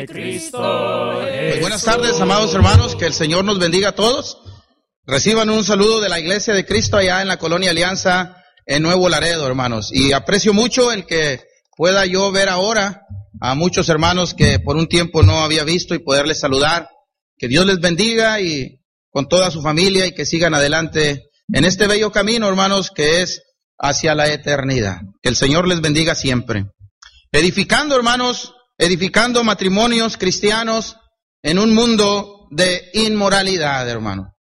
Cristo es. Buenas tardes, amados hermanos, que el Señor nos bendiga a todos. Reciban un saludo de la Iglesia de Cristo allá en la Colonia Alianza, en Nuevo Laredo, hermanos. Y aprecio mucho el que pueda yo ver ahora a muchos hermanos que por un tiempo no había visto y poderles saludar. Que Dios les bendiga y con toda su familia y que sigan adelante en este bello camino, hermanos, que es hacia la eternidad. Que el Señor les bendiga siempre. Edificando, hermanos, edificando matrimonios cristianos en un mundo de inmoralidad, hermano.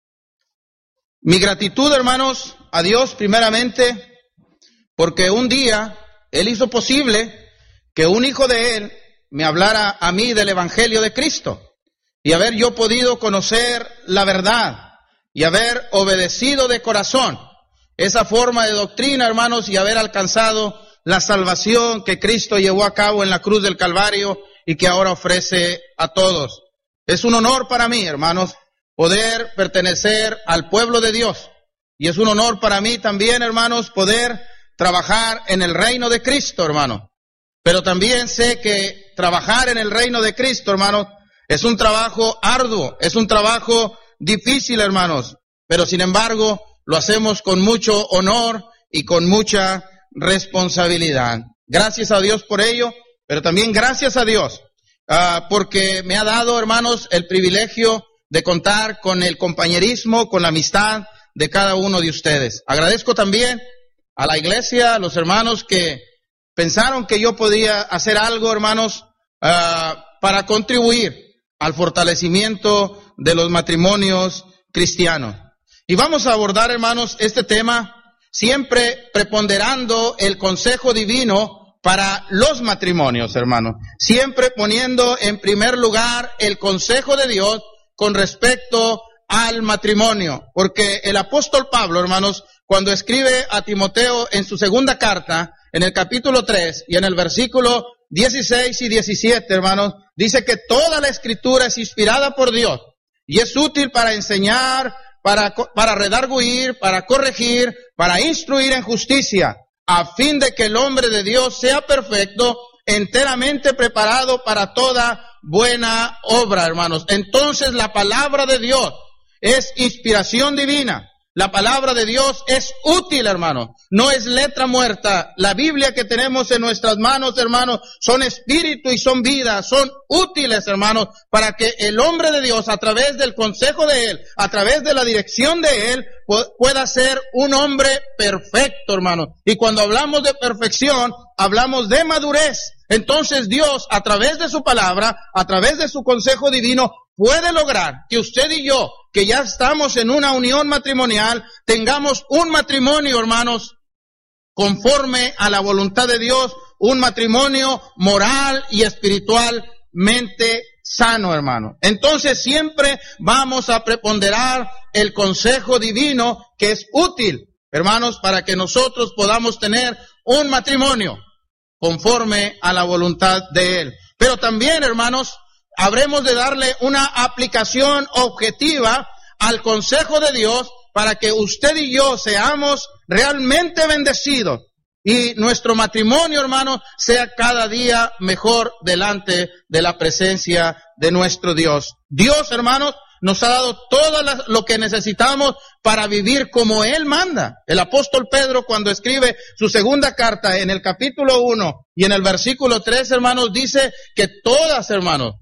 Mi gratitud, hermanos, a Dios primeramente, porque un día Él hizo posible que un hijo de Él me hablara a mí del Evangelio de Cristo y haber yo podido conocer la verdad y haber obedecido de corazón esa forma de doctrina, hermanos, y haber alcanzado la salvación que Cristo llevó a cabo en la cruz del Calvario y que ahora ofrece a todos. Es un honor para mí, hermanos, poder pertenecer al pueblo de Dios. Y es un honor para mí también, hermanos, poder trabajar en el reino de Cristo, hermano. Pero también sé que trabajar en el reino de Cristo, hermanos, es un trabajo arduo, es un trabajo difícil, hermanos. Pero sin embargo, lo hacemos con mucho honor y con mucha responsabilidad. Gracias a Dios por ello, pero también gracias a Dios porque me ha dado, hermanos, el privilegio de contar con el compañerismo, con la amistad de cada uno de ustedes. Agradezco también a la iglesia, a los hermanos que pensaron que yo podía hacer algo, hermanos, para contribuir al fortalecimiento de los matrimonios cristianos. Y vamos a abordar, hermanos, este tema siempre preponderando el consejo divino para los matrimonios, hermanos. Siempre poniendo en primer lugar el consejo de Dios con respecto al matrimonio. Porque el apóstol Pablo, hermanos, cuando escribe a Timoteo en su segunda carta, en el capítulo 3 y en el versículo 16 y 17, hermanos, dice que toda la escritura es inspirada por Dios y es útil para enseñar, para redarguir, para corregir, para instruir en justicia, a fin de que el hombre de Dios sea perfecto, enteramente preparado para toda buena obra, hermanos. Entonces la palabra de Dios es inspiración divina. La palabra de Dios es útil, hermano. No es letra muerta. La Biblia que tenemos en nuestras manos, hermanos, son espíritu y son vida. Son útiles, hermanos, para que el hombre de Dios, a través del consejo de Él, a través de la dirección de Él, pueda ser un hombre perfecto, hermano. Y cuando hablamos de perfección, hablamos de madurez. Entonces Dios, a través de su palabra, a través de su consejo divino, puede lograr que usted y yo, que ya estamos en una unión matrimonial, tengamos un matrimonio, hermanos, conforme a la voluntad de Dios, un matrimonio moral y espiritualmente sano, hermano. Entonces siempre vamos a preponderar el consejo divino que es útil, hermanos, para que nosotros podamos tener un matrimonio conforme a la voluntad de Él. Pero también, hermanos, habremos de darle una aplicación objetiva al consejo de Dios para que usted y yo seamos realmente bendecidos y nuestro matrimonio, hermano, sea cada día mejor delante de la presencia de nuestro Dios. Dios, hermanos, nos ha dado todo lo que necesitamos para vivir como Él manda. El apóstol Pedro, cuando escribe su segunda carta en el capítulo 1 y en el versículo 3, hermanos, dice que todas, hermanos,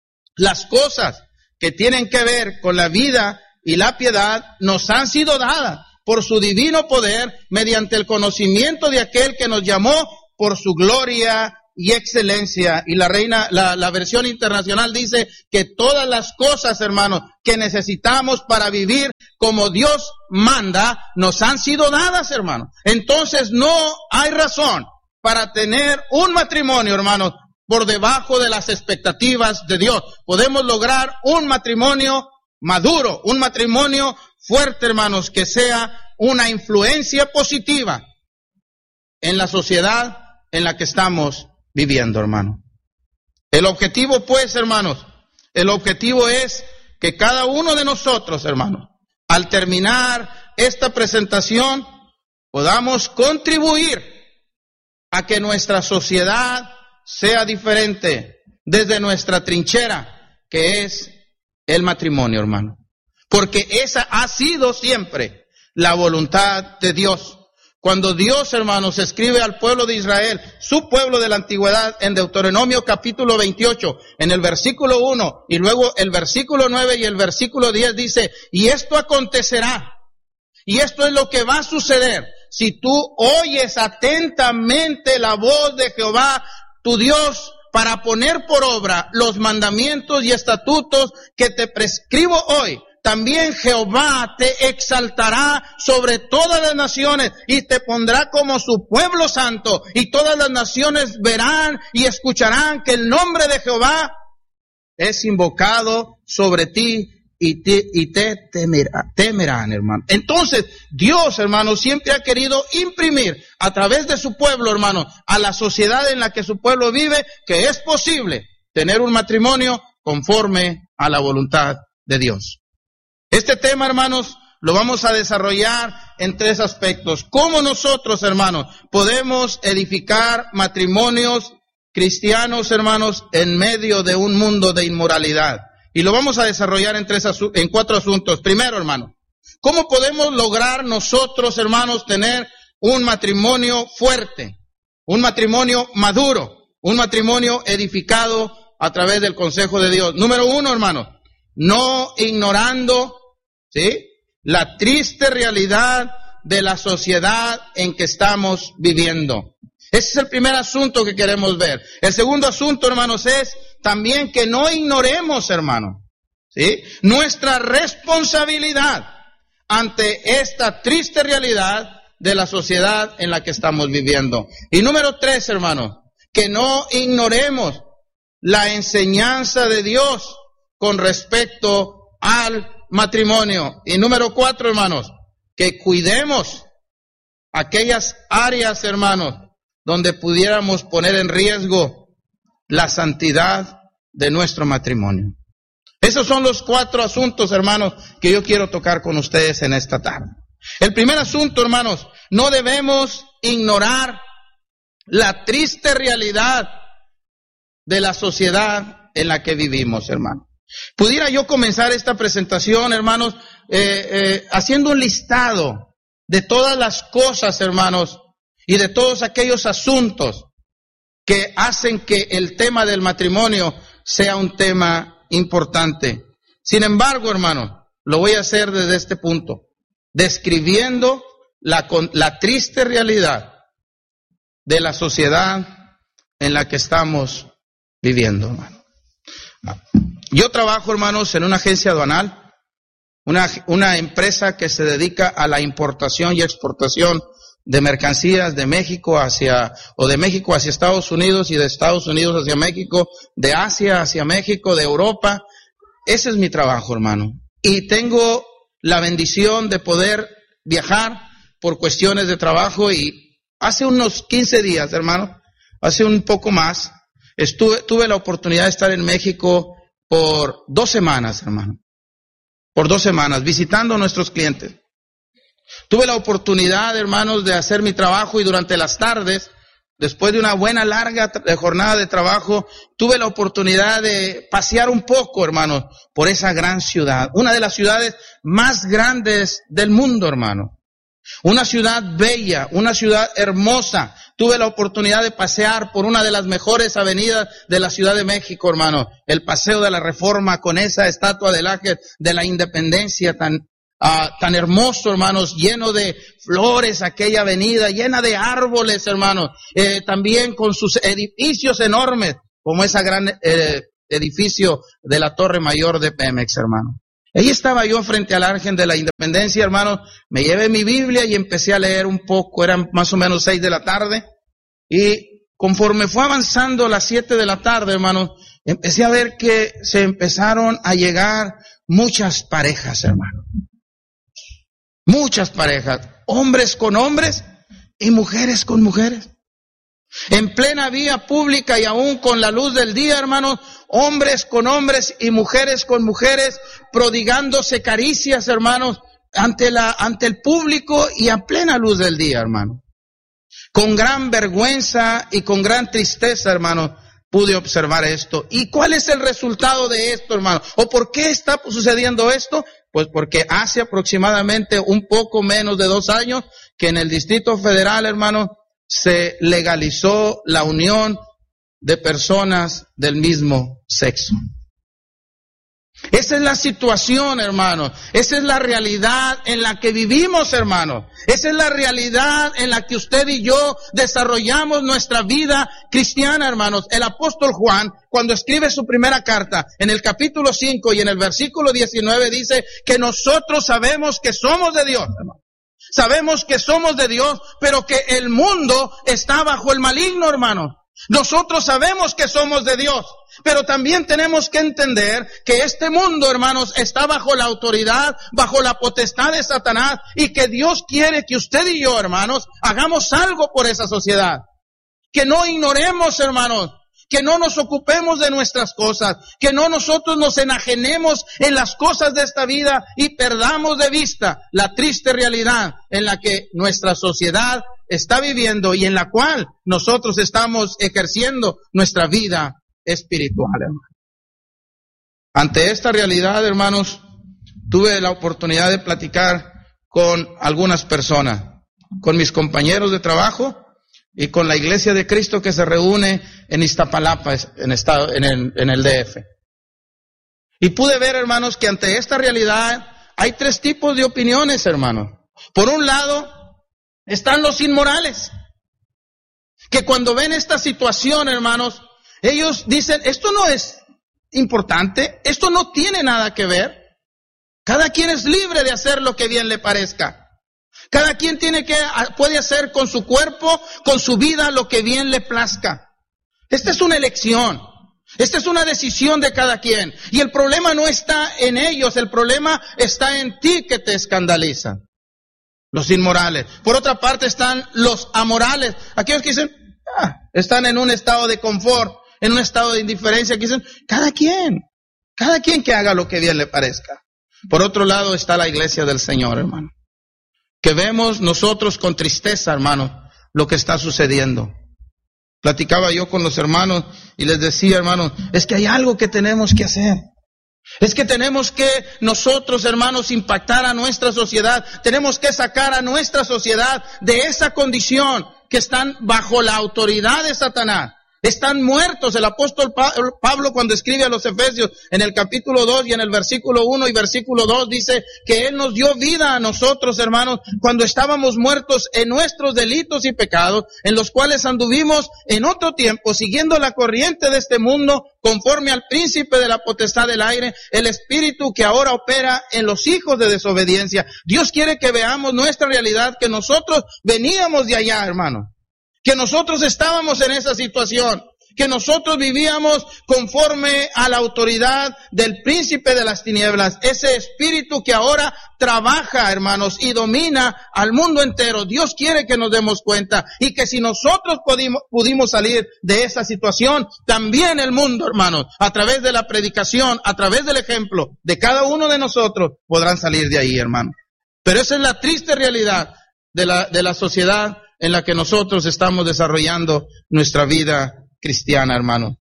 las cosas que tienen que ver con la vida y la piedad nos han sido dadas por su divino poder mediante el conocimiento de aquel que nos llamó por su gloria y excelencia. Y la versión internacional dice que todas las cosas, hermanos, que necesitamos para vivir como Dios manda, nos han sido dadas, hermanos. Entonces no hay razón para tener un matrimonio, hermanos, por debajo de las expectativas de Dios. Podemos lograr un matrimonio maduro, un matrimonio fuerte, hermanos, que sea una influencia positiva en la sociedad en la que estamos viviendo, hermano. El objetivo, pues, hermanos, el objetivo es que cada uno de nosotros, hermanos, al terminar esta presentación, podamos contribuir a que nuestra sociedad sea diferente desde nuestra trinchera, que es el matrimonio, hermano. Porque esa ha sido siempre la voluntad de Dios. Cuando Dios, hermanos, escribe al pueblo de Israel, su pueblo de la antigüedad, en Deuteronomio capítulo 28, en el versículo 1, y luego el versículo 9 y el versículo 10 dice, y esto acontecerá, y esto es lo que va a suceder, si tú oyes atentamente la voz de Jehová, tu Dios, para poner por obra los mandamientos y estatutos que te prescribo hoy. También Jehová te exaltará sobre todas las naciones y te pondrá como su pueblo santo, y todas las naciones verán y escucharán que el nombre de Jehová es invocado sobre ti y te temerán, hermano. Entonces, Dios, hermano, siempre ha querido imprimir a través de su pueblo, hermano, a la sociedad en la que su pueblo vive, que es posible tener un matrimonio conforme a la voluntad de Dios. Este tema, hermanos, lo vamos a desarrollar en 3 aspectos. ¿Cómo nosotros, hermanos, podemos edificar matrimonios cristianos, hermanos, en medio de un mundo de inmoralidad? Y lo vamos a desarrollar en 4 asuntos. Primero, hermano, ¿cómo podemos lograr nosotros, hermanos, tener un matrimonio fuerte, un matrimonio maduro, un matrimonio edificado a través del consejo de Dios? Número 1, hermano, no ignorando, ¿sí?, la triste realidad de la sociedad en que estamos viviendo. Ese es el primer asunto que queremos ver. El segundo asunto, hermanos, es también que no ignoremos, hermano, ¿sí?, nuestra responsabilidad ante esta triste realidad de la sociedad en la que estamos viviendo. Y número 3, hermano, que no ignoremos la enseñanza de Dios con respecto al matrimonio. Y número 4, hermanos, que cuidemos aquellas áreas, hermanos, donde pudiéramos poner en riesgo la santidad de nuestro matrimonio. Esos son los 4 asuntos, hermanos, que yo quiero tocar con ustedes en esta tarde. El primer asunto, hermanos, no debemos ignorar la triste realidad de la sociedad en la que vivimos, hermano. Pudiera yo comenzar esta presentación, hermanos, haciendo un listado de todas las cosas, hermanos, y de todos aquellos asuntos que hacen que el tema del matrimonio sea un tema importante. Sin embargo, hermano, lo voy a hacer desde este punto, describiendo la triste realidad de la sociedad en la que estamos viviendo, hermano. Yo trabajo, hermanos, en una agencia aduanal, una empresa que se dedica a la importación y exportación de mercancías de México hacia Estados Unidos, y de Estados Unidos hacia México, de Asia hacia México, de Europa. Ese es mi trabajo, hermano. Y tengo la bendición de poder viajar por cuestiones de trabajo, y hace unos 15 días, hermano, hace un poco más, tuve la oportunidad de estar en México por 2 semanas, hermano. Por 2 semanas, visitando a nuestros clientes. Tuve la oportunidad, hermanos, de hacer mi trabajo, y durante las tardes, después de una buena larga jornada de trabajo, tuve la oportunidad de pasear un poco, hermanos, por esa gran ciudad. Una de las ciudades más grandes del mundo, hermano. Una ciudad bella, una ciudad hermosa. Tuve la oportunidad de pasear por una de las mejores avenidas de la Ciudad de México, hermano. El Paseo de la Reforma, con esa estatua del Ángel de la Independencia tan hermoso, hermanos, lleno de flores, aquella avenida, llena de árboles, hermanos. También con sus edificios enormes, como ese gran edificio de la Torre Mayor de Pemex, hermano. Ahí estaba yo frente al Ángel de la Independencia, hermano. Me llevé mi Biblia y empecé a leer un poco. Eran más o menos 6 de la tarde. Y conforme fue avanzando las 7 de la tarde, hermano, empecé a ver que se empezaron a llegar muchas parejas, hermano. Muchas parejas. Hombres con hombres y mujeres con mujeres. En plena vía pública y aún con la luz del día, hermanos, hombres con hombres y mujeres con mujeres, prodigándose caricias, hermanos, ante el público y a plena luz del día, hermano. Con gran vergüenza y con gran tristeza, hermanos, pude observar esto. ¿Y cuál es el resultado de esto, hermano? ¿O por qué está sucediendo esto? Pues porque hace aproximadamente un poco menos de 2 años que en el Distrito Federal, hermano, se legalizó la unión de personas del mismo sexo. Esa es la situación, hermano. Esa es la realidad en la que vivimos, hermano. Esa es la realidad en la que usted y yo desarrollamos nuestra vida cristiana, hermanos. El apóstol Juan, cuando escribe su primera carta, en el capítulo 5 y en el versículo 19, dice que nosotros sabemos que somos de Dios, hermano. Sabemos que somos de Dios, pero que el mundo está bajo el maligno, hermano. Nosotros sabemos que somos de Dios, pero también tenemos que entender que este mundo, hermanos, está bajo la autoridad, bajo la potestad de Satanás, y que Dios quiere que usted y yo, hermanos, hagamos algo por esa sociedad. Que no ignoremos, hermanos, que no nos ocupemos de nuestras cosas, que no nosotros nos enajenemos en las cosas de esta vida y perdamos de vista la triste realidad en la que nuestra sociedad está viviendo y en la cual nosotros estamos ejerciendo nuestra vida espiritual, hermano. Ante esta realidad, hermanos, tuve la oportunidad de platicar con algunas personas, con mis compañeros de trabajo y con la Iglesia de Cristo que se reúne en Iztapalapa, en el DF. Y pude ver, hermanos, que ante esta realidad hay 3 tipos de opiniones, hermanos. Por un lado, están los inmorales, que cuando ven esta situación, hermanos, ellos dicen, esto no es importante, esto no tiene nada que ver. Cada quien es libre de hacer lo que bien le parezca. Cada quien puede hacer con su cuerpo, con su vida, lo que bien le plazca. Esta es una elección. Esta es una decisión de cada quien. Y el problema no está en ellos, el problema está en ti que te escandaliza. Los inmorales. Por otra parte están los amorales. Aquellos que dicen, están en un estado de confort, en un estado de indiferencia, que dicen, cada quien que haga lo que bien le parezca. Por otro lado está la iglesia del Señor, hermano, que vemos nosotros con tristeza, hermano, lo que está sucediendo. Platicaba yo con los hermanos y les decía, hermanos, es que hay algo que tenemos que hacer. Es que tenemos que nosotros, hermanos, impactar a nuestra sociedad. Tenemos que sacar a nuestra sociedad de esa condición que están bajo la autoridad de Satanás. Están muertos. El apóstol Pablo, cuando escribe a los Efesios en el capítulo 2 y en el versículo 1 y versículo 2, dice que Él nos dio vida a nosotros, hermanos, cuando estábamos muertos en nuestros delitos y pecados, en los cuales anduvimos en otro tiempo, siguiendo la corriente de este mundo, conforme al príncipe de la potestad del aire, el espíritu que ahora opera en los hijos de desobediencia. Dios quiere que veamos nuestra realidad, que nosotros veníamos de allá, hermano. Que nosotros estábamos en esa situación, que nosotros vivíamos conforme a la autoridad del príncipe de las tinieblas, ese espíritu que ahora trabaja, hermanos, y domina al mundo entero. Dios quiere que nos demos cuenta y que si nosotros pudimos salir de esa situación, también el mundo, hermanos, a través de la predicación, a través del ejemplo de cada uno de nosotros, podrán salir de ahí, hermano. Pero esa es la triste realidad de la sociedad en la que nosotros estamos desarrollando nuestra vida cristiana, hermano.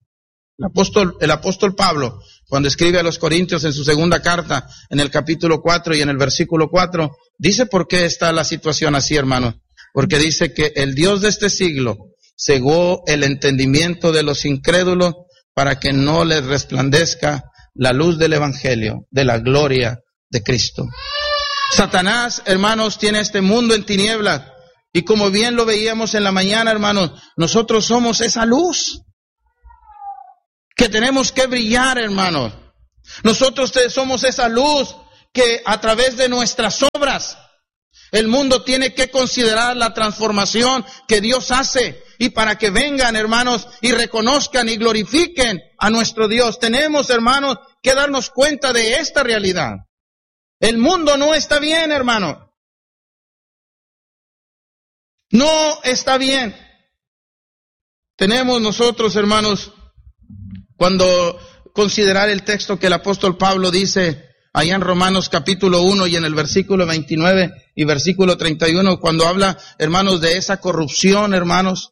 El apóstol Pablo, cuando escribe a los Corintios en su segunda carta, en el capítulo 4 y en el versículo 4, dice por qué está la situación así, hermano. Porque dice que el Dios de este siglo cegó el entendimiento de los incrédulos para que no les resplandezca la luz del evangelio, de la gloria de Cristo. Satanás, hermanos, tiene este mundo en tinieblas. Y como bien lo veíamos en la mañana, hermanos, nosotros somos esa luz que tenemos que brillar, hermanos. Nosotros somos esa luz que a través de nuestras obras el mundo tiene que considerar la transformación que Dios hace. Y para que vengan, hermanos, y reconozcan y glorifiquen a nuestro Dios, tenemos, hermanos, que darnos cuenta de esta realidad. El mundo no está bien, hermano. No está bien. Tenemos nosotros, hermanos, cuando considerar el texto que el apóstol Pablo dice allá en Romanos capítulo 1 y en el versículo 29 y versículo 31, cuando habla, hermanos, de esa corrupción, hermanos,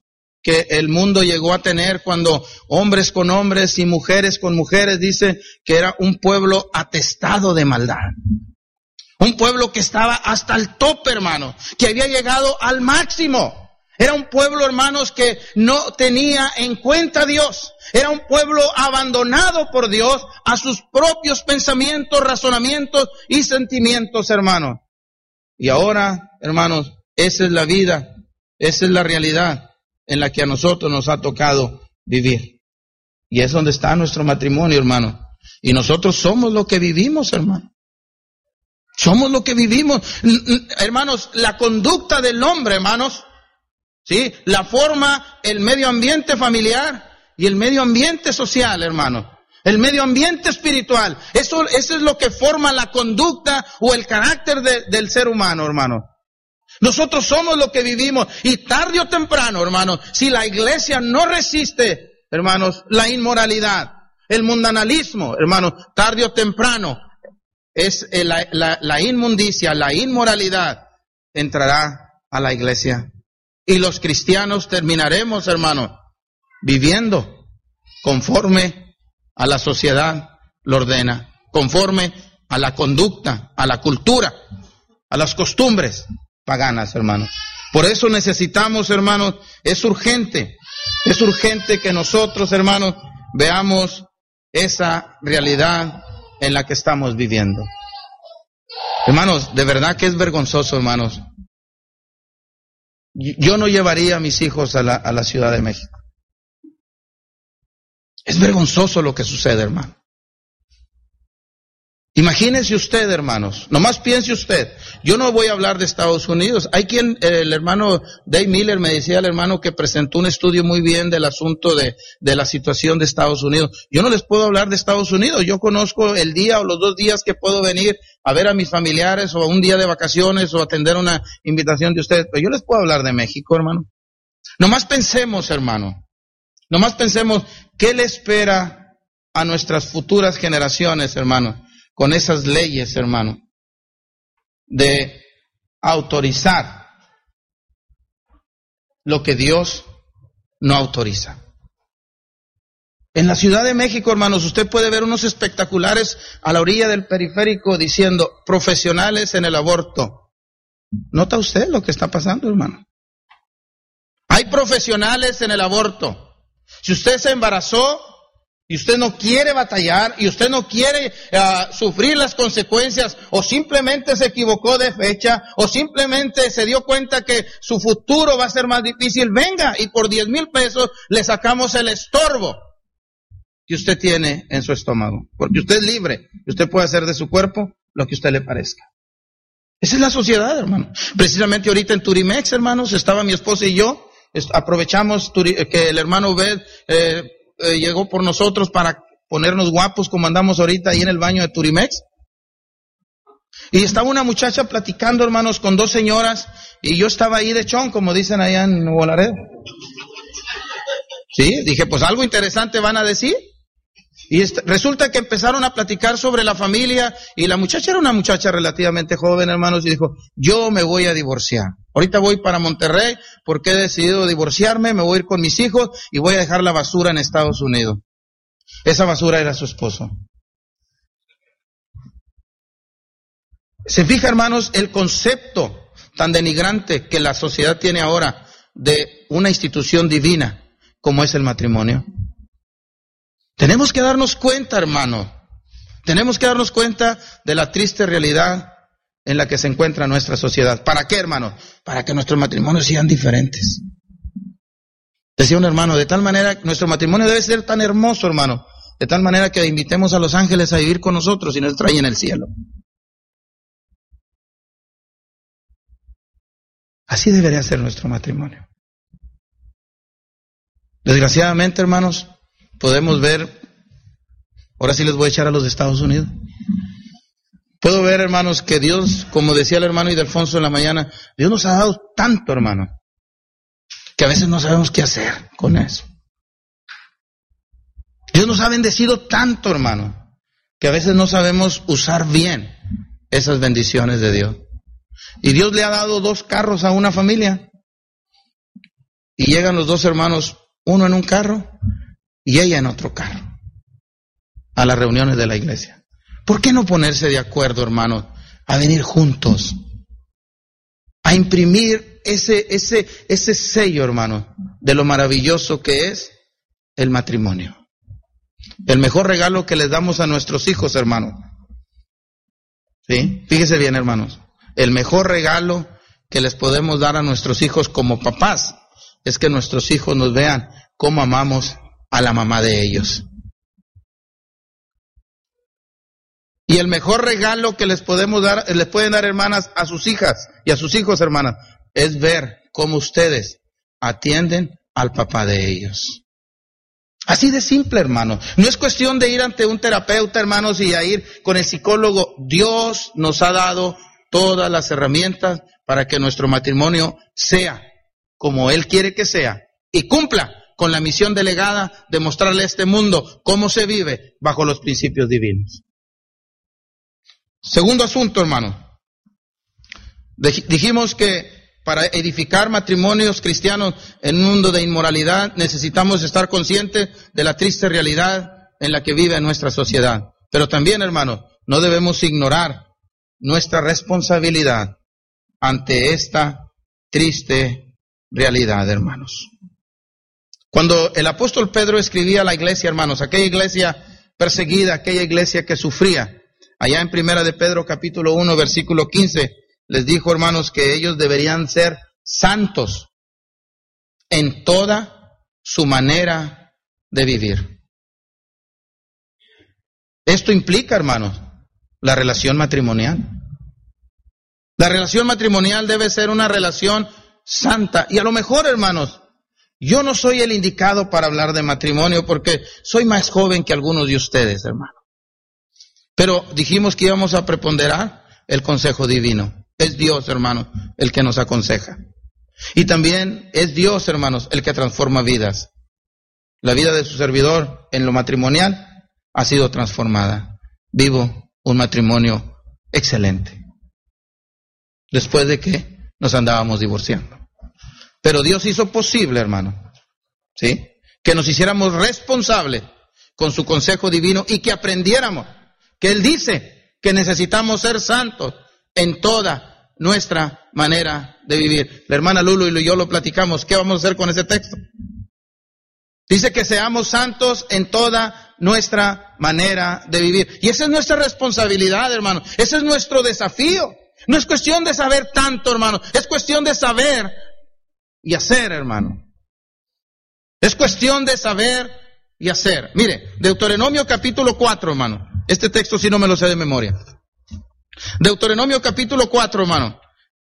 que el mundo llegó a tener cuando hombres con hombres y mujeres con mujeres, dice que era un pueblo atestado de maldad. Un pueblo que estaba hasta el tope, hermano, que había llegado al máximo. Era un pueblo, hermanos, que no tenía en cuenta a Dios. Era un pueblo abandonado por Dios a sus propios pensamientos, razonamientos y sentimientos, hermanos. Y ahora, hermanos, esa es la vida, esa es la realidad en la que a nosotros nos ha tocado vivir. Y es donde está nuestro matrimonio, hermano. Y nosotros somos lo que vivimos, hermano. Somos lo que vivimos. Hermanos, la conducta del hombre, hermanos, ¿sí? La forma el medio ambiente familiar y el medio ambiente social, hermano. El medio ambiente espiritual. Eso es lo que forma la conducta o el carácter del ser humano, hermano. Nosotros somos lo que vivimos. Y tarde o temprano, hermano, si la iglesia no resiste, hermanos, la inmoralidad, el mundanalismo, hermano, tarde o temprano, es la inmundicia, la inmoralidad entrará a la iglesia. Y los cristianos terminaremos, hermano, viviendo conforme a la sociedad lo ordena, conforme a la conducta, a la cultura, a las costumbres paganas, hermano. Por eso necesitamos, hermanos, es urgente que nosotros, hermanos, veamos esa realidad en la que estamos viviendo. Hermanos, de verdad que es vergonzoso, hermanos. Yo no llevaría a mis hijos a la Ciudad de México. Es vergonzoso lo que sucede, hermano. Imagínese usted, hermanos, nomás piense usted. Yo no voy a hablar de Estados Unidos. Hay quien, el hermano Dave Miller me decía, el hermano que presentó un estudio muy bien del asunto de la situación de Estados Unidos. Yo no les puedo hablar de Estados Unidos. Yo conozco el día o los 2 días que puedo venir a ver a mis familiares o un día de vacaciones o atender una invitación de ustedes. Pero yo les puedo hablar de México, hermano. Nomás pensemos, hermano. Nomás pensemos qué le espera a nuestras futuras generaciones, hermano, con esas leyes, hermano, de autorizar lo que Dios no autoriza. En la Ciudad de México, hermanos, usted puede ver unos espectaculares a la orilla del periférico diciendo profesionales en el aborto. ¿Nota usted lo que está pasando, hermano? Hay profesionales en el aborto. Si usted se embarazó y usted no quiere batallar y usted no quiere sufrir las consecuencias, o simplemente se equivocó de fecha, o simplemente se dio cuenta que su futuro va a ser más difícil, venga y por 10,000 pesos le sacamos el estorbo que usted tiene en su estómago. Porque usted es libre y usted puede hacer de su cuerpo lo que a usted le parezca. Esa es la sociedad, hermano. Precisamente ahorita en Turimex, hermanos, estaba mi esposa y yo, aprovechamos que el hermano Obed llegó por nosotros para ponernos guapos como andamos ahorita ahí en el baño de Turimex. Y estaba una muchacha platicando, hermanos, con 2 señoras, y yo estaba ahí de chon, como dicen allá en Nuevo Laredo. Sí, dije, pues algo interesante van a decir. Y resulta que empezaron a platicar sobre la familia, y la muchacha era una muchacha relativamente joven, hermanos, y dijo, yo me voy a divorciar. Ahorita voy para Monterrey porque he decidido divorciarme, me voy a ir con mis hijos y voy a dejar la basura en Estados Unidos. Esa basura era su esposo. Se fija, hermanos, el concepto tan denigrante que la sociedad tiene ahora de una institución divina como es el matrimonio. Tenemos que darnos cuenta, hermano. Tenemos que darnos cuenta de la triste realidad en la que se encuentra nuestra sociedad. ¿Para qué, hermano? Para que nuestros matrimonios sean diferentes. Decía un hermano, de tal manera, nuestro matrimonio debe ser tan hermoso, hermano, de tal manera que invitemos a los ángeles a vivir con nosotros y nos traen el cielo. Así debería ser nuestro matrimonio. Desgraciadamente, hermanos, podemos ver, ahora sí les voy a echar a los de Estados Unidos. Puedo ver, hermanos, que Dios, como decía el hermano Ildefonso en la mañana, Dios nos ha dado tanto, hermano, que a veces no sabemos qué hacer con eso. Dios nos ha bendecido tanto, hermano, que a veces no sabemos usar bien esas bendiciones de Dios. Y Dios le ha dado 2 carros a una familia. y llegan los dos hermanos, uno en un carro y ella en otro carro, a las reuniones de la iglesia. ¿Por qué no ponerse de acuerdo, hermanos, a venir juntos, a imprimir ese sello, hermano, de lo maravilloso que es el matrimonio? El mejor regalo que les damos a nuestros hijos, hermano. ¿Sí? Fíjese bien, hermanos. El mejor regalo que les podemos dar a nuestros hijos como papás es que nuestros hijos nos vean cómo amamos a la mamá de ellos. Y el mejor regalo que les podemos dar, les pueden dar, hermanas, a sus hijas y a sus hijos, hermanas, es ver cómo ustedes atienden al papá de ellos. Así de simple, hermano. No es cuestión de ir ante un terapeuta, hermanos, y a ir con el psicólogo. Dios nos ha dado todas las herramientas para que nuestro matrimonio sea como Él quiere que sea y cumpla con la misión delegada de mostrarle a este mundo cómo se vive bajo los principios divinos. Segundo asunto, hermano. Dijimos que para edificar matrimonios cristianos en un mundo de inmoralidad necesitamos estar conscientes de la triste realidad en la que vive nuestra sociedad. Pero también, hermano, no debemos ignorar nuestra responsabilidad ante esta triste realidad, hermanos. Cuando el apóstol Pedro escribía a la iglesia, hermanos, aquella iglesia perseguida, aquella iglesia que sufría, allá en Primera de Pedro capítulo 1, versículo 15, les dijo, hermanos, que ellos deberían ser santos en toda su manera de vivir. Esto implica, hermanos, la relación matrimonial. La relación matrimonial debe ser una relación santa. Y a lo mejor, hermanos, yo no soy el indicado para hablar de matrimonio porque soy más joven que algunos de ustedes, hermano. Pero dijimos que íbamos a preponderar el consejo divino. Es Dios, hermanos, el que nos aconseja. Y también es Dios, hermanos, el que transforma vidas. La vida de su servidor en lo matrimonial ha sido transformada. Vivo un matrimonio excelente. Después de que nos andábamos divorciando. Pero Dios hizo posible, hermano, ¿sí?, que nos hiciéramos responsables con su consejo divino y que aprendiéramos que Él dice que necesitamos ser santos en toda nuestra manera de vivir. La hermana Lulu y yo lo platicamos. ¿Qué vamos a hacer con ese texto? Dice que seamos santos en toda nuestra manera de vivir. Y esa es nuestra responsabilidad, hermano. Ese es nuestro desafío. No es cuestión de saber tanto, hermano. Es cuestión de saber y hacer, hermano. Es cuestión de saber y hacer. Mire, Deuteronomio capítulo 4, hermano. Este texto sí no me lo sé de memoria. Deuteronomio capítulo 4, hermano.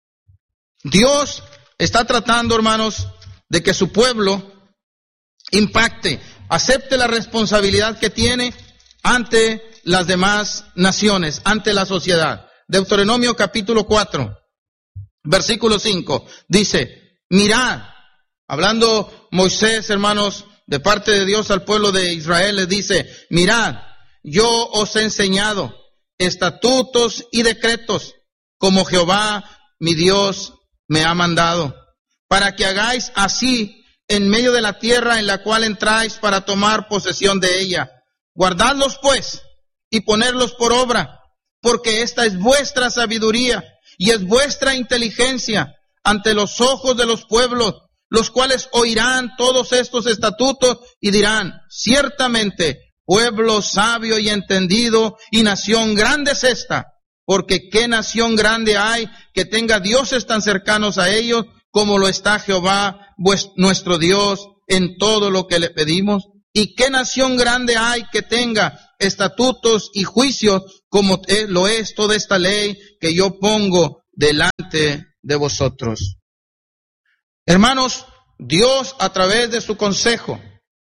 Dios está tratando, hermanos, de que su pueblo impacte, acepte la responsabilidad que tiene ante las demás naciones, ante la sociedad. Deuteronomio capítulo 4, versículo 5, dice, mirad, hablando Moisés, hermanos, de parte de Dios al pueblo de Israel, les dice, mirad, yo os he enseñado estatutos y decretos, como Jehová mi Dios me ha mandado, para que hagáis así en medio de la tierra en la cual entráis para tomar posesión de ella. Guardadlos pues y ponerlos por obra, porque esta es vuestra sabiduría y es vuestra inteligencia ante los ojos de los pueblos, los cuales oirán todos estos estatutos y dirán, ciertamente, pueblo sabio y entendido y nación grande es esta, porque qué nación grande hay que tenga dioses tan cercanos a ellos como lo está Jehová, nuestro Dios, en todo lo que le pedimos. Y qué nación grande hay que tenga estatutos y juicios como lo es toda esta ley que yo pongo delante de vosotros. Hermanos, Dios a través de su consejo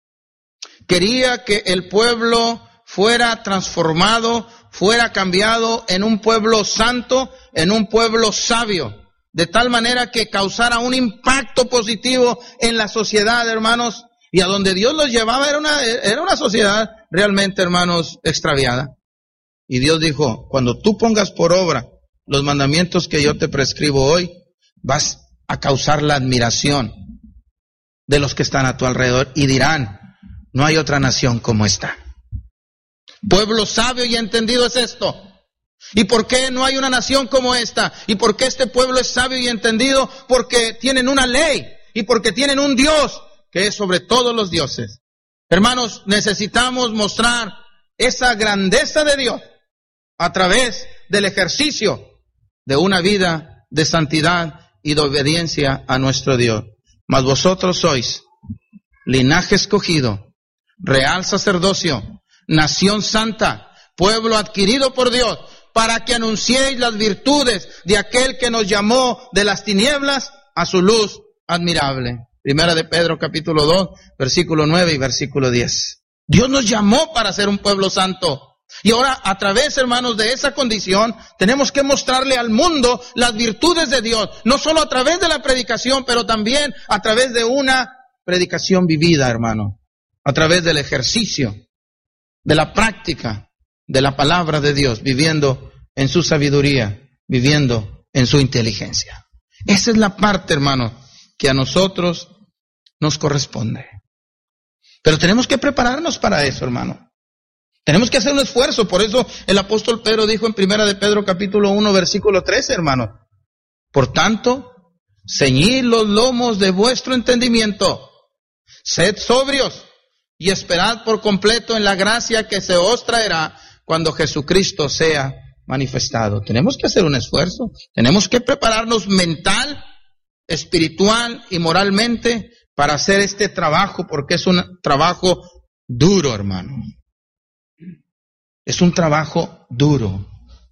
quería que el pueblo fuera transformado, fuera cambiado en un pueblo santo, en un pueblo sabio, de tal manera que causara un impacto positivo en la sociedad, hermanos, y a donde Dios los llevaba era una sociedad realmente, hermanos, extraviada. Y Dios dijo, cuando tú pongas por obra los mandamientos que yo te prescribo hoy, vas a causar la admiración de los que están a tu alrededor y dirán, no hay otra nación como esta. Pueblo sabio y entendido es esto. ¿Y por qué no hay una nación como esta? ¿Y por qué este pueblo es sabio y entendido? Porque tienen una ley y porque tienen un Dios que es sobre todos los dioses. Hermanos, necesitamos mostrar esa grandeza de Dios a través del ejercicio de una vida de santidad y de obediencia a nuestro Dios. Mas vosotros sois linaje escogido, real sacerdocio, nación santa, pueblo adquirido por Dios, para que anunciéis las virtudes de aquel que nos llamó de las tinieblas a su luz admirable. Primera de Pedro capítulo 2, versículo 9 y versículo 10. Dios nos llamó para ser un pueblo santo. Y ahora, a través, hermanos, de esa condición, tenemos que mostrarle al mundo las virtudes de Dios. No solo a través de la predicación, pero también a través de una predicación vivida, hermano. A través del ejercicio, de la práctica, de la palabra de Dios, viviendo en su sabiduría, viviendo en su inteligencia. Esa es la parte, hermano, que a nosotros nos corresponde. Pero tenemos que prepararnos para eso, hermano. Tenemos que hacer un esfuerzo. Por eso el apóstol Pedro dijo en Primera de Pedro capítulo 1 versículo 13, hermano. Por tanto, ceñid los lomos de vuestro entendimiento. Sed sobrios y esperad por completo en la gracia que se os traerá cuando Jesucristo sea manifestado. Tenemos que hacer un esfuerzo. Tenemos que prepararnos mental, espiritual y moralmente para hacer este trabajo, porque es un trabajo duro, hermano. Es un trabajo duro.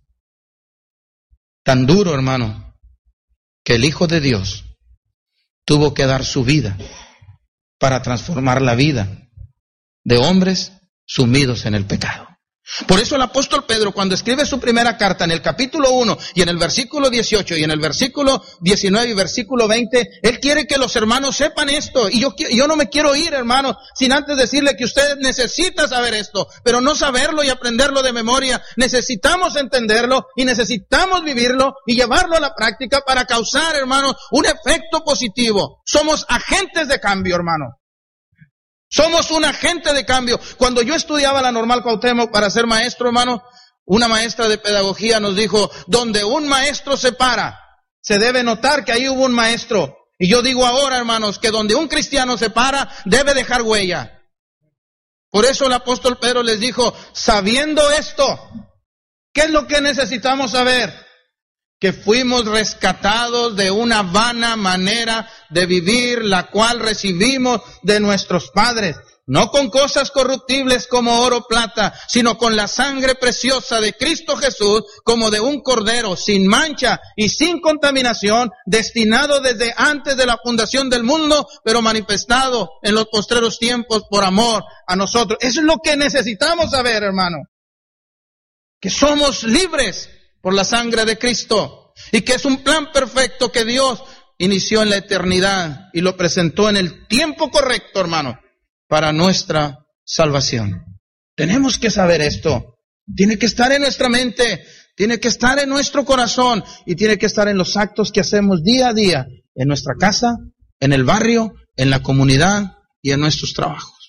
Tan duro, hermano, que el Hijo de Dios tuvo que dar su vida para transformar la vida de hombres sumidos en el pecado. Por eso el apóstol Pedro, cuando escribe su primera carta en el capítulo 1 y en el versículo 18 y en el versículo 19 y versículo 20, él quiere que los hermanos sepan esto. Y yo no me quiero ir, hermano, sin antes decirle que usted necesita saber esto, pero no saberlo y aprenderlo de memoria. Necesitamos entenderlo y necesitamos vivirlo y llevarlo a la práctica para causar, hermano, un efecto positivo. Somos agentes de cambio, hermano. Somos un agente de cambio. Cuando yo estudiaba la Normal Cuauhtémoc para ser maestro, hermano, una maestra de pedagogía nos dijo, donde un maestro se para, se debe notar que ahí hubo un maestro. Y yo digo ahora, hermanos, que donde un cristiano se para, debe dejar huella. Por eso el apóstol Pedro les dijo, sabiendo esto, ¿qué es lo que necesitamos saber? Que fuimos rescatados de una vana manera de vivir, la cual recibimos de nuestros padres, no con cosas corruptibles como oro o plata, sino con la sangre preciosa de Cristo Jesús, como de un cordero, sin mancha y sin contaminación, destinado desde antes de la fundación del mundo, pero manifestado en los postreros tiempos por amor a nosotros. Eso es lo que necesitamos saber, hermano. Que somos libres por la sangre de Cristo, y que es un plan perfecto que Dios inició en la eternidad y lo presentó en el tiempo correcto, hermano, para nuestra salvación. Tenemos que saber esto. Tiene que estar en nuestra mente, tiene que estar en nuestro corazón y tiene que estar en los actos que hacemos día a día, en nuestra casa, en el barrio, en la comunidad y en nuestros trabajos.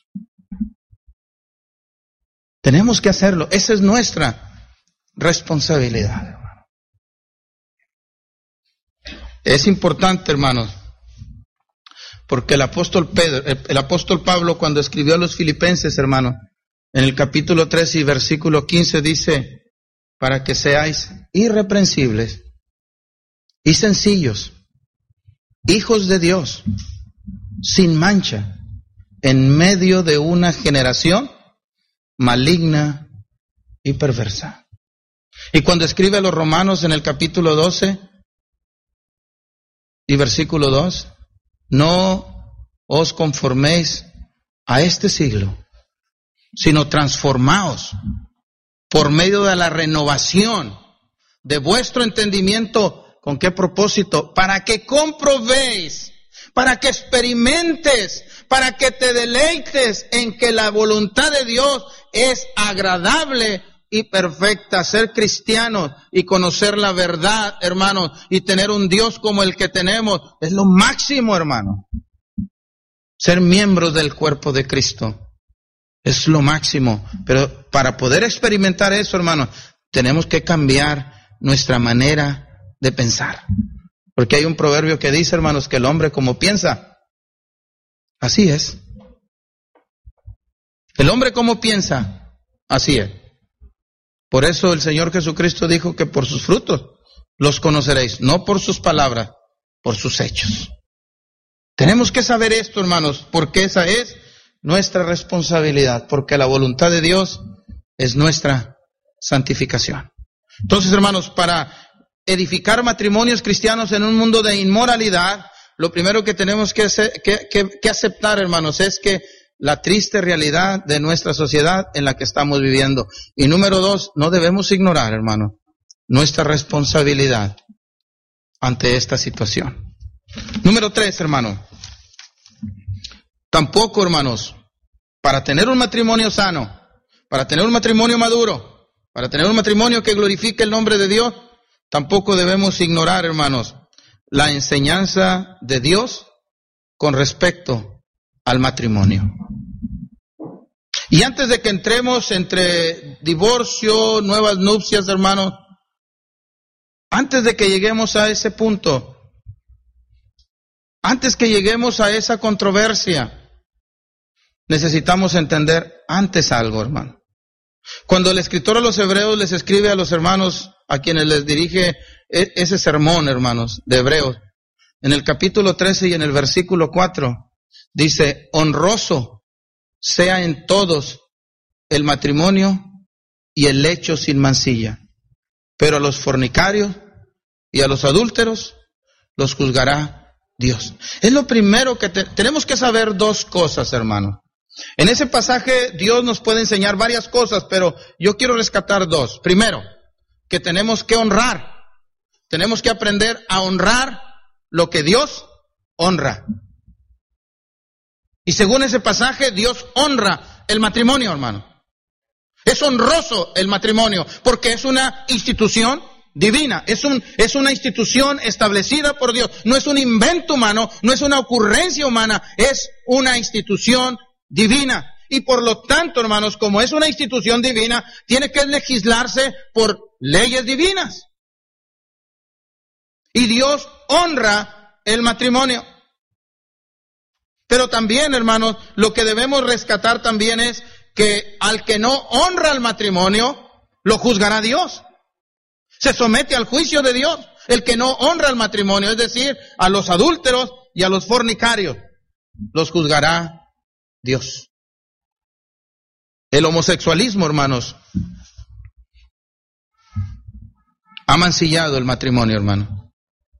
Tenemos que hacerlo. Esa es nuestra responsabilidad, hermano. Es importante, hermanos, porque el apóstol Pablo, cuando escribió a los filipenses, hermano, en el capítulo 3 y versículo 15 dice, para que seáis irreprensibles y sencillos, hijos de Dios, sin mancha, en medio de una generación maligna y perversa. Y cuando escribe a los romanos en el capítulo 12 y versículo 2, no os conforméis a este siglo, sino transformaos por medio de la renovación de vuestro entendimiento. ¿Con qué propósito? Para que comprobéis, para que experimentes, para que te deleites en que la voluntad de Dios es agradable y perfecta. Ser cristianos y conocer la verdad, hermanos, y tener un Dios como el que tenemos, es lo máximo, hermano. Ser miembros del cuerpo de Cristo es lo máximo. Pero para poder experimentar eso, hermanos, tenemos que cambiar nuestra manera de pensar. Porque hay un proverbio que dice, hermanos, que el hombre como piensa, así es. El hombre como piensa, así es. Por eso el Señor Jesucristo dijo que por sus frutos los conoceréis, no por sus palabras, por sus hechos. Tenemos que saber esto, hermanos, porque esa es nuestra responsabilidad, porque la voluntad de Dios es nuestra santificación. Entonces, hermanos, para edificar matrimonios cristianos en un mundo de inmoralidad, lo primero que tenemos que aceptar, hermanos, es que la triste realidad de nuestra sociedad en la que estamos viviendo. Y número 2, no debemos ignorar, hermano, nuestra responsabilidad ante esta situación. Número 3, hermano, tampoco, hermanos, para tener un matrimonio sano, para tener un matrimonio maduro, para tener un matrimonio que glorifique el nombre de Dios, tampoco debemos ignorar, hermanos, la enseñanza de Dios con respecto al matrimonio. Y antes de que entremos entre divorcio, nuevas nupcias, hermanos, antes de que lleguemos a ese punto, antes que lleguemos a esa controversia, necesitamos entender antes algo, hermano. Cuando el escritor a los Hebreos les escribe a los hermanos a quienes les dirige ese sermón, hermanos, de Hebreos, en el capítulo 13 y en el versículo 4, dice, honroso sea en todos el matrimonio y el lecho sin mancilla, pero a los fornicarios y a los adúlteros los juzgará Dios. Es lo primero que tenemos que saber dos cosas, hermano. En ese pasaje Dios nos puede enseñar varias cosas, pero yo quiero rescatar dos. Primero, que tenemos que honrar. Tenemos que aprender a honrar lo que Dios honra. Y según ese pasaje, Dios honra el matrimonio, hermano. Es honroso el matrimonio, porque es una institución divina, es una institución establecida por Dios. No es un invento humano, no es una ocurrencia humana, es una institución divina. Y por lo tanto, hermanos, como es una institución divina, tiene que legislarse por leyes divinas. Y Dios honra el matrimonio. Pero también, hermanos, lo que debemos rescatar también es que al que no honra el matrimonio, lo juzgará Dios. Se somete al juicio de Dios. El que no honra el matrimonio, es decir, a los adúlteros y a los fornicarios, los juzgará Dios. El homosexualismo, hermanos, ha mancillado el matrimonio, hermano.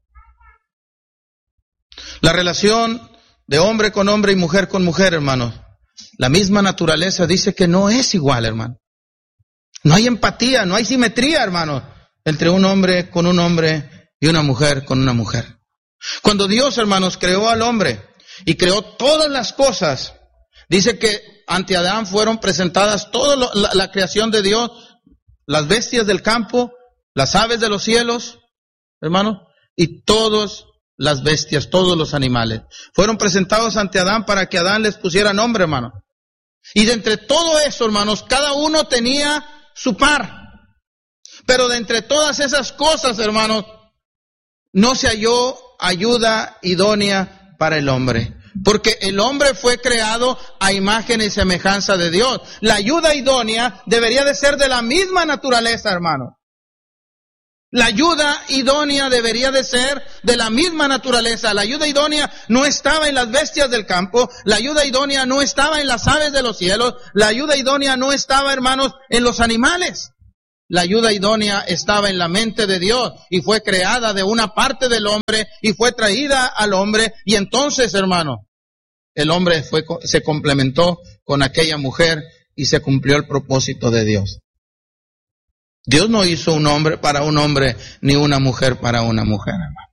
La relación de hombre con hombre y mujer con mujer, hermano, la misma naturaleza dice que no es igual, hermano. No hay empatía, no hay simetría, hermano, entre un hombre con un hombre y una mujer con una mujer. Cuando Dios, hermanos, creó al hombre y creó todas las cosas, dice que ante Adán fueron presentadas toda la creación de Dios, las bestias del campo, las aves de los cielos, hermano, y todas las bestias, todos los animales. Fueron presentados ante Adán para que Adán les pusiera nombre, hermano. Y de entre todo eso, hermanos, cada uno tenía su par. Pero de entre todas esas cosas, hermanos, no se halló ayuda idónea para el hombre. Porque el hombre fue creado a imagen y semejanza de Dios. La ayuda idónea debería de ser de la misma naturaleza, hermano. La ayuda idónea debería de ser de la misma naturaleza. La ayuda idónea no estaba en las bestias del campo. La ayuda idónea no estaba en las aves de los cielos. La ayuda idónea no estaba, hermanos, en los animales. La ayuda idónea estaba en la mente de Dios y fue creada de una parte del hombre y fue traída al hombre. Y entonces, hermano, el hombre se complementó con aquella mujer y se cumplió el propósito de Dios. Dios no hizo un hombre para un hombre ni una mujer para una mujer, hermano.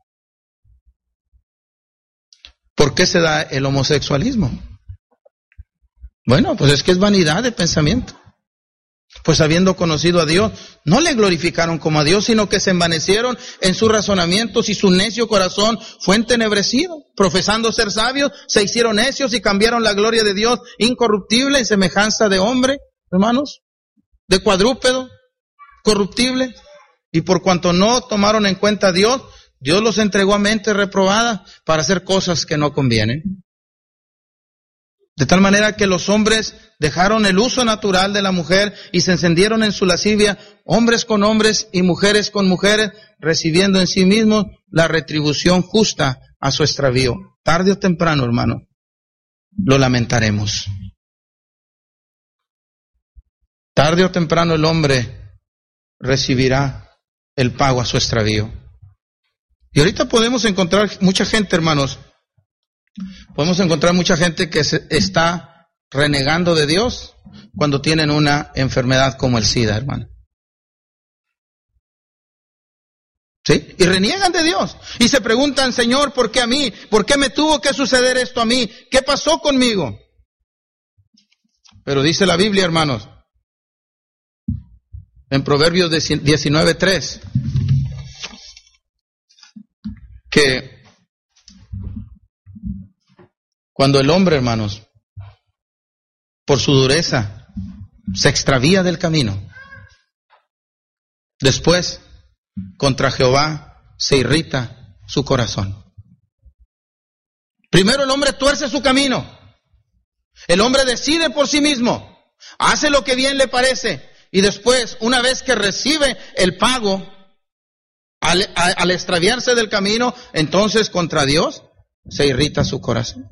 ¿Por qué se da el homosexualismo? Bueno, pues es que es vanidad de pensamiento. Pues habiendo conocido a Dios, no le glorificaron como a Dios, sino que se envanecieron en sus razonamientos y su necio corazón fue entenebrecido. Profesando ser sabios, se hicieron necios y cambiaron la gloria de Dios incorruptible en semejanza de hombre, hermanos, de cuadrúpedo, corruptible. Y por cuanto no tomaron en cuenta a Dios, Dios los entregó a mente reprobada para hacer cosas que no convienen. De tal manera que los hombres dejaron el uso natural de la mujer y se encendieron en su lascivia, hombres con hombres y mujeres con mujeres, recibiendo en sí mismos la retribución justa a su extravío. Tarde o temprano, hermano, lo lamentaremos. Tarde o temprano el hombre recibirá el pago a su extravío. Y ahorita podemos encontrar mucha gente, hermanos, podemos encontrar mucha gente que está renegando de Dios cuando tienen una enfermedad como el SIDA, hermano. ¿Sí? Y reniegan de Dios. Y se preguntan, Señor, ¿por qué a mí? ¿Por qué me tuvo que suceder esto a mí? ¿Qué pasó conmigo? Pero dice la Biblia, hermanos, en Proverbios 19:3, que cuando el hombre, hermanos, por su dureza, se extravía del camino, después, contra Jehová, se irrita su corazón. Primero el hombre tuerce su camino. El hombre decide por sí mismo, hace lo que bien le parece, y después, una vez que recibe el pago, al extraviarse del camino, entonces contra Dios se irrita su corazón.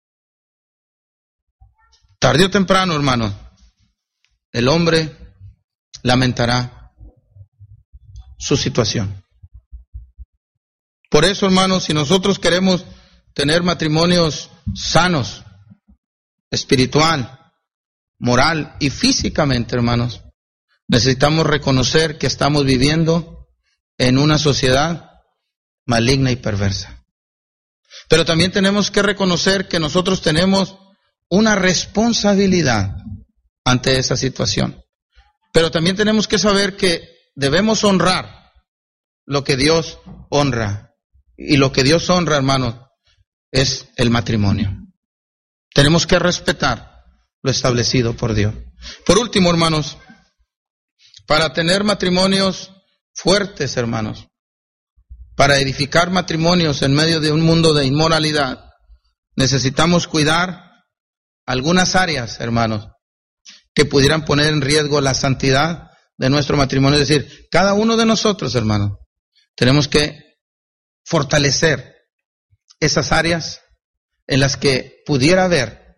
Tarde o temprano, hermano, el hombre lamentará su situación. Por eso, hermanos, si nosotros queremos tener matrimonios sanos, espiritual, moral y físicamente, hermanos, necesitamos reconocer que estamos viviendo en una sociedad maligna y perversa. Pero también tenemos que reconocer que nosotros tenemos una responsabilidad ante esa situación. Pero también tenemos que saber que debemos honrar lo que Dios honra. Y lo que Dios honra, hermanos, es el matrimonio. Tenemos que respetar lo establecido por Dios. Por último, hermanos, para tener matrimonios fuertes, hermanos, para edificar matrimonios en medio de un mundo de inmoralidad, necesitamos cuidar algunas áreas, hermanos, que pudieran poner en riesgo la santidad de nuestro matrimonio. Es decir, cada uno de nosotros, hermanos, tenemos que fortalecer esas áreas en las que pudiera haber,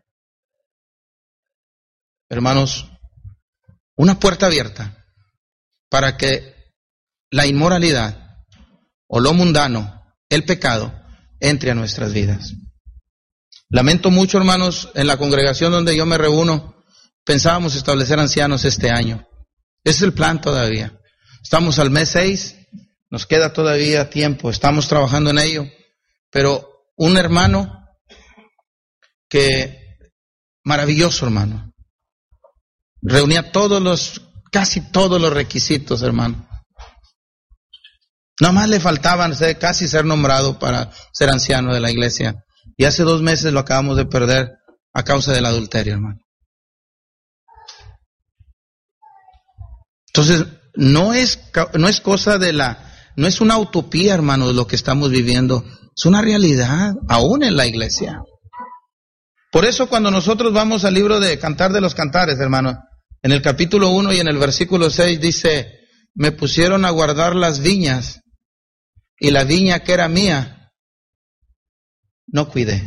hermanos, una puerta abierta para que la inmoralidad o lo mundano, el pecado, entre a nuestras vidas. Lamento mucho, hermanos, en la congregación donde yo me reúno, pensábamos establecer ancianos este año. Ese es el plan todavía. Estamos al mes 6, nos queda todavía tiempo, estamos trabajando en ello. Pero un hermano que, maravilloso hermano, reunía casi todos los requisitos, hermano. Nada más le faltaban casi ser nombrado para ser anciano de la iglesia. Y hace 2 meses lo acabamos de perder a causa del adulterio, hermano. Entonces, no es cosa no es una utopía, hermano, lo que estamos viviendo. Es una realidad, aún en la iglesia. Por eso cuando nosotros vamos al libro de Cantar de los Cantares, hermano, en el capítulo 1 y en el versículo 6 dice, me pusieron a guardar las viñas, y la viña que era mía, no cuidé.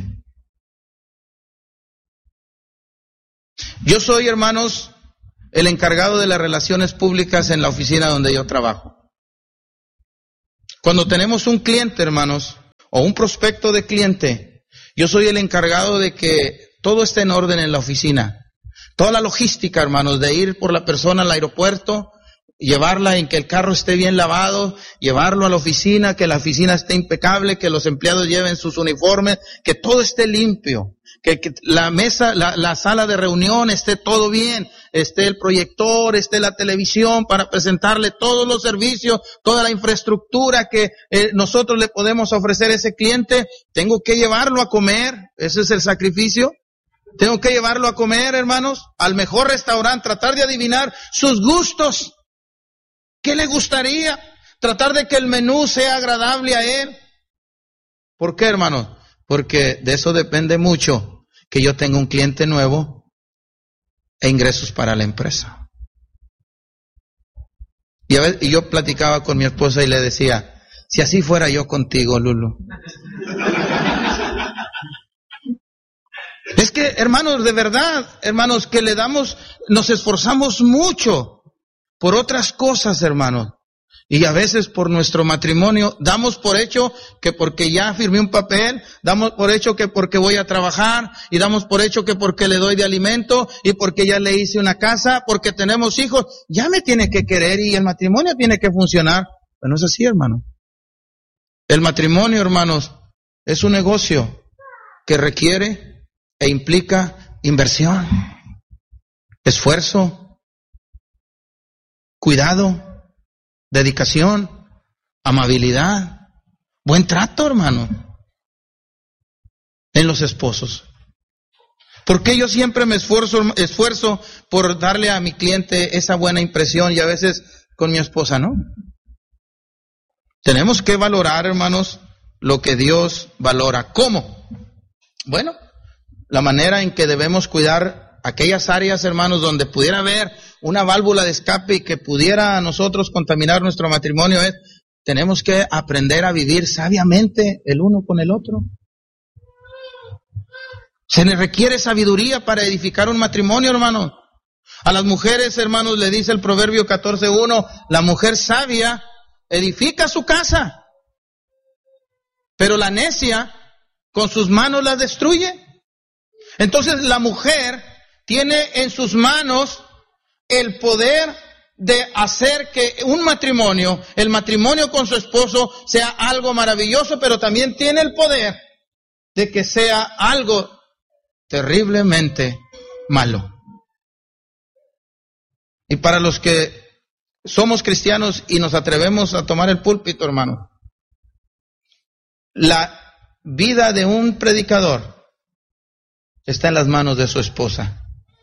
Yo soy, hermanos, el encargado de las relaciones públicas en la oficina donde yo trabajo. Cuando tenemos un cliente, hermanos, o un prospecto de cliente, yo soy el encargado de que todo esté en orden en la oficina. Toda la logística, hermanos, de ir por la persona al aeropuerto, llevarla en que el carro esté bien lavado, llevarlo a la oficina, que la oficina esté impecable, que los empleados lleven sus uniformes, que todo esté limpio, que la mesa, la sala de reunión esté todo bien. esté el proyector, esté la televisión para presentarle todos los servicios, toda la infraestructura que nosotros le podemos ofrecer a ese cliente. Tengo que llevarlo a comer, ese es el sacrificio. Tengo que llevarlo a comer, hermanos, al mejor restaurante, tratar de adivinar sus gustos. ¿Qué le gustaría? Tratar de que el menú sea agradable a él. ¿Por qué, hermanos? Porque de eso depende mucho que yo tenga un cliente nuevo e ingresos para la empresa. Y yo platicaba con mi esposa y le decía, si así fuera yo contigo, Lulu. Es que, hermanos, de verdad, hermanos, que nos esforzamos mucho por otras cosas, hermanos. Y a veces por nuestro matrimonio damos por hecho que porque ya firmé un papel, damos por hecho que porque voy a trabajar, y damos por hecho que porque le doy de alimento, y porque ya le hice una casa, porque tenemos hijos, ya me tiene que querer y el matrimonio tiene que funcionar. Pero no es así, hermano. El matrimonio, hermanos, es un negocio que requiere e implica inversión, esfuerzo, cuidado, dedicación, amabilidad, buen trato, hermano, en los esposos. Porque yo siempre me esfuerzo por darle a mi cliente esa buena impresión, y a veces con mi esposa, ¿no? Tenemos que valorar, hermanos, lo que Dios valora. ¿Cómo? Bueno, la manera en que debemos cuidar aquellas áreas, hermanos, donde pudiera haber una válvula de escape y que pudiera a nosotros contaminar nuestro matrimonio, tenemos que aprender a vivir sabiamente el uno con el otro. Se le requiere sabiduría para edificar un matrimonio, hermano. A las mujeres, hermanos, le dice el Proverbio 14:1, la mujer sabia edifica su casa, pero la necia con sus manos la destruye. Entonces la mujer tiene en sus manos el poder de hacer que un matrimonio, el matrimonio con su esposo, sea algo maravilloso, pero también tiene el poder de que sea algo terriblemente malo. Y para los que somos cristianos y nos atrevemos a tomar el púlpito, hermano, la vida de un predicador está en las manos de su esposa.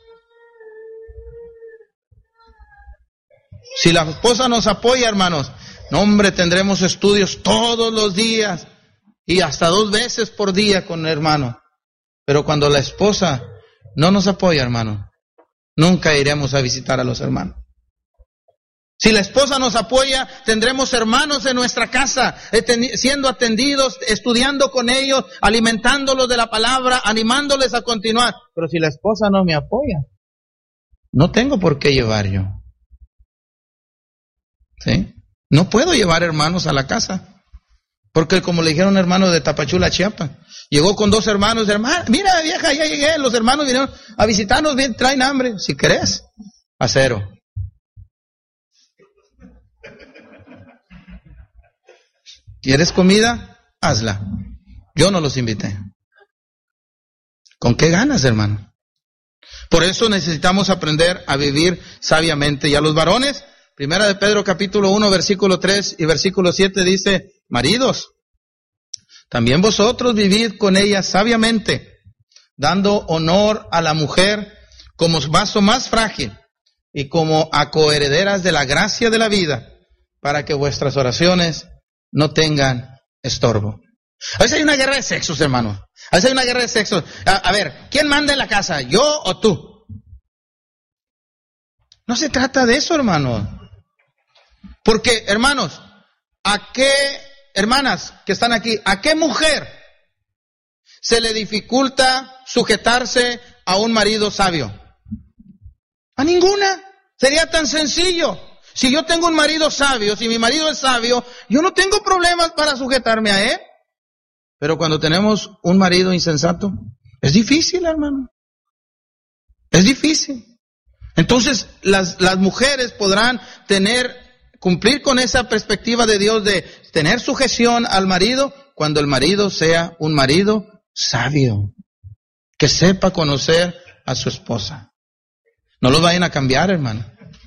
Si la esposa nos apoya, hermanos, no, hombre, tendremos estudios todos los días y hasta 2 veces por día con el hermano. Pero cuando la esposa no nos apoya, hermano, nunca iremos a visitar a los hermanos. Si la esposa nos apoya, tendremos hermanos en nuestra casa, siendo atendidos, estudiando con ellos, alimentándolos de la palabra, animándoles a continuar. Pero si la esposa no me apoya, no tengo por qué llevar yo. ¿Sí? No puedo llevar hermanos a la casa. Porque como le dijeron hermanos de Tapachula, Chiapas, llegó con 2 hermanos, mira vieja, ya llegué, los hermanos vinieron a visitarnos, bien, traen hambre, si querés, a 0. ¿Quieres comida? Hazla. Yo no los invité. ¿Con qué ganas, hermano? Por eso necesitamos aprender a vivir sabiamente. Y a los varones, 1 de Pedro capítulo 1, versículo 3 y versículo 7 dice, maridos, también vosotros vivid con ella sabiamente, dando honor a la mujer como vaso más frágil y como a coherederas de la gracia de la vida, para que vuestras oraciones no tengan estorbo. A veces hay una guerra de sexos, hermano. A veces hay una guerra de sexos. A ver, ¿quién manda en la casa? ¿Yo o tú? No se trata de eso, hermano. Porque, hermanos, hermanas que están aquí, ¿a qué mujer se le dificulta sujetarse a un marido sabio? A ninguna. Sería tan sencillo. Si yo tengo un marido sabio, si mi marido es sabio, yo no tengo problemas para sujetarme a él. Pero cuando tenemos un marido insensato, es difícil, hermano. Es difícil. Entonces, las mujeres podrán cumplir con esa perspectiva de Dios de tener sujeción al marido cuando el marido sea un marido sabio, que sepa conocer a su esposa. No los vayan a cambiar, hermano.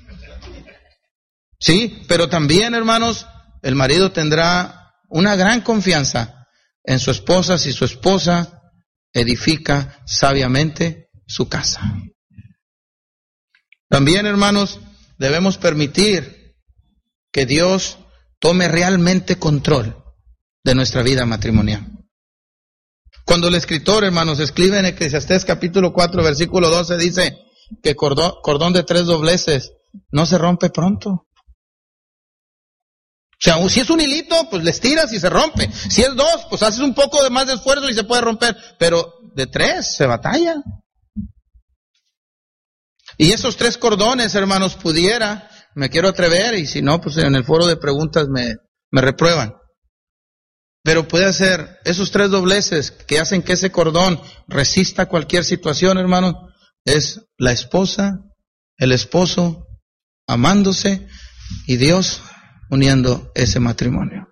Sí, pero también, hermanos, el marido tendrá una gran confianza en su esposa si su esposa edifica sabiamente su casa. También, hermanos, debemos permitir que Dios tome realmente control de nuestra vida matrimonial. Cuando el escritor, hermanos, escribe en Eclesiastés capítulo 4, versículo 12, dice que cordón de 3 dobleces no se rompe pronto. O sea, si es un hilito, pues le estiras y se rompe. Si es 2, pues haces un poco de más de esfuerzo y se puede romper. Pero de 3 se batalla. Y esos 3 cordones, hermanos, me quiero atrever, y si no, pues en el foro de preguntas me reprueban. Pero puede ser esos 3 dobleces que hacen que ese cordón resista cualquier situación, hermanos, es la esposa, el esposo, amándose, y Dios uniendo ese matrimonio.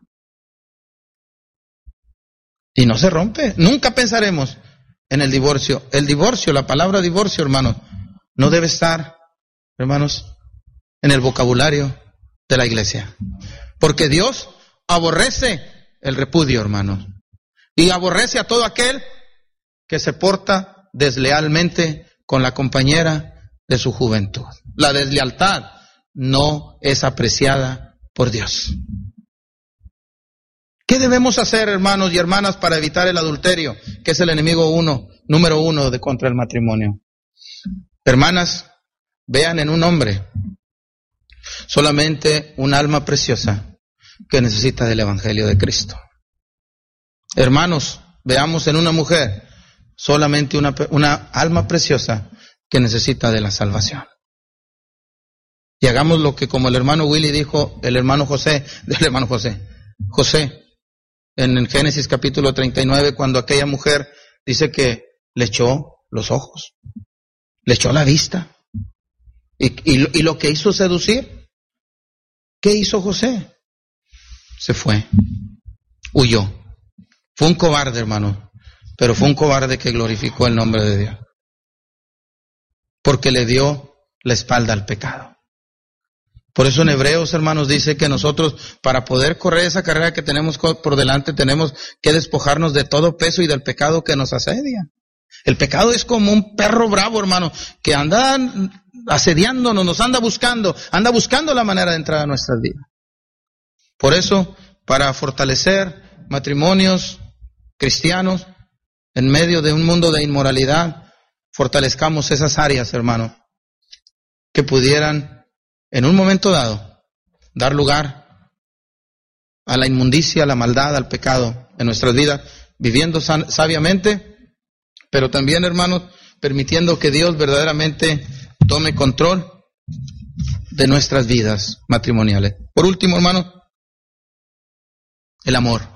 Y no se rompe. Nunca pensaremos en el divorcio. El divorcio, la palabra divorcio, hermanos, no debe estar, hermanos, en el vocabulario de la iglesia. Porque Dios aborrece el repudio, hermanos. Y aborrece a todo aquel que se porta deslealmente con la compañera de su juventud. La deslealtad no es apreciada por Dios. ¿Qué debemos hacer, hermanos y hermanas, para evitar el adulterio, que es el enemigo número uno contra el matrimonio? Hermanas, vean en un hombre solamente un alma preciosa que necesita del Evangelio de Cristo. Hermanos, veamos en una mujer solamente una alma preciosa que necesita de la salvación. Y hagamos lo que, como el hermano Willy dijo, José, en Génesis capítulo 39, cuando aquella mujer dice que le echó los ojos, le echó la vista, y lo que hizo seducir. ¿Qué hizo José? Se fue, huyó. Fue un cobarde, hermano, pero fue un cobarde que glorificó el nombre de Dios, porque le dio la espalda al pecado. Por eso en Hebreos, hermanos, dice que nosotros, para poder correr esa carrera que tenemos por delante, tenemos que despojarnos de todo peso y del pecado que nos asedia. El pecado es como un perro bravo, hermano, que anda asediándonos, nos anda buscando la manera de entrar a nuestras vidas. Por eso, para fortalecer matrimonios cristianos en medio de un mundo de inmoralidad, fortalezcamos esas áreas, hermano, que pudieran en un momento dado dar lugar a la inmundicia, a la maldad, al pecado en nuestras vidas, viviendo sabiamente, pero también, hermanos, permitiendo que Dios verdaderamente tome control de nuestras vidas matrimoniales. Por último, hermano, el amor.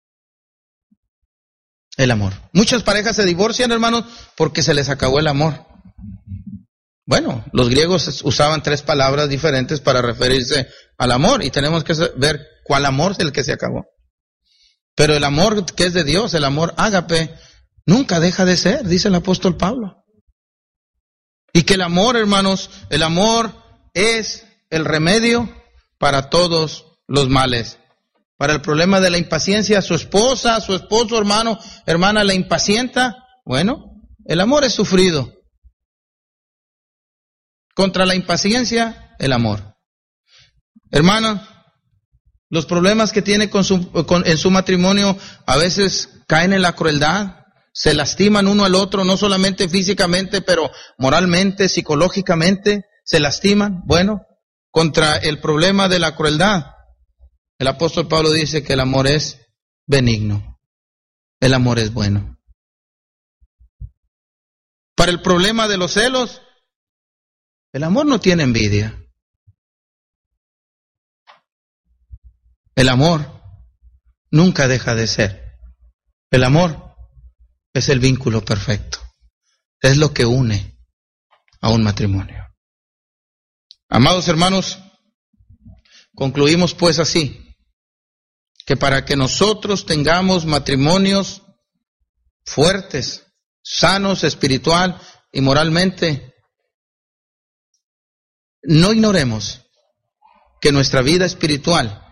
El amor. Muchas parejas se divorcian, hermanos, porque se les acabó el amor. Bueno, los griegos usaban 3 palabras diferentes para referirse al amor, y tenemos que ver cuál amor es el que se acabó. Pero el amor que es de Dios, el amor ágape, nunca deja de ser, dice el apóstol Pablo. Y que el amor, hermanos, el amor es el remedio para todos los males. Para el problema de la impaciencia, su esposa, su esposo, hermana, la impacienta. Bueno, el amor es sufrido. Contra la impaciencia, el amor. Hermana, los problemas que tiene en su matrimonio a veces caen en la crueldad, se lastiman uno al otro, no solamente físicamente, pero moralmente, psicológicamente, se lastiman. Bueno, contra el problema de la crueldad, el apóstol Pablo dice que el amor es benigno, el amor es bueno. Para el problema de los celos, el amor no tiene envidia. El amor nunca deja de ser. El amor es el vínculo perfecto. Es lo que une a un matrimonio. Amados hermanos, concluimos pues así, que para que nosotros tengamos matrimonios fuertes, sanos, espiritual y moralmente, no ignoremos que nuestra vida espiritual